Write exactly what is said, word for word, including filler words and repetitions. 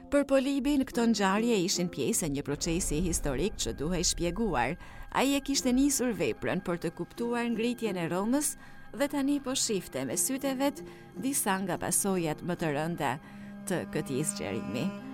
Për Polibin, këto ngjarje ishin pjesë e një procesi historik që duhej shpjeguar. Ai e kishte nisur veprën për të kuptuar ngritjen e Romës dhe tani po shifte me sytë e vet disa nga pasojat më të rënda të këtij zgjerimi.